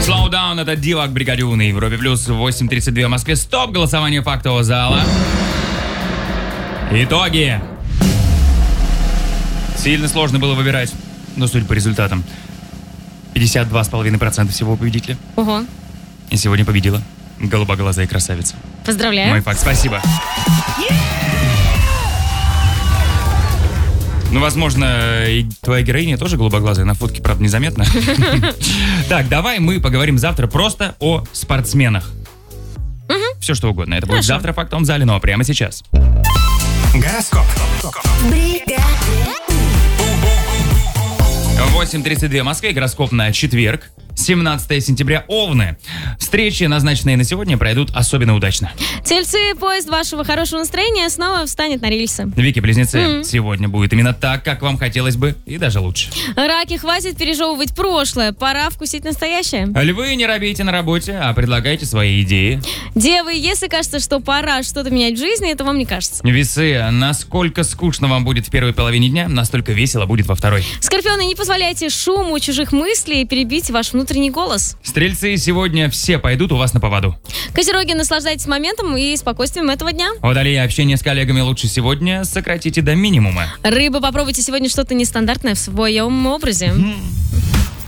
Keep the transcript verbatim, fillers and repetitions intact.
Slow Down — это Дивак Бригадюн. И Европе Плюс восемь тридцать два в Москве. Стоп! Голосование фактового зала. Итоги. Сильно сложно было выбирать, но судя по результатам, пятьдесят два целых пять десятых процента всего победителя. Ого. И сегодня победила голубоглазая красавица. Поздравляю. Мой факт, спасибо. Ну, возможно, и твоя героиня тоже голубоглазая, на фотке, правда, незаметно. Так, давай мы поговорим завтра просто о спортсменах. Все что угодно. Это будет завтра в фактовом зале, но прямо сейчас. Гороскоп. восемь тридцать два в Москве, гороскоп на четверг, семнадцатое сентября, Овны. Встречи, назначенные на сегодня, пройдут особенно удачно. Тельцы, поезд вашего хорошего настроения снова встанет на рельсы. Вики-близнецы, Mm. сегодня будет именно так, как вам хотелось бы, и даже лучше. Раки, хватит пережевывать прошлое, пора вкусить настоящее. Львы, не робейте на работе, а предлагайте свои идеи. Девы, если кажется, что пора что-то менять в жизни, это вам не кажется. Весы, насколько скучно вам будет в первой половине дня, настолько весело будет во второй. Скорпионы, не позволяйте шуму чужих мыслей перебить ваш внутренний голос. Стрельцы, сегодня все пойдут у вас на поводу. Козероги, наслаждайтесь моментом и спокойствием этого дня. Водолеи, общение с коллегами лучше сегодня сократите до минимума. Рыбы, попробуйте сегодня что-то нестандартное в своем образе. М.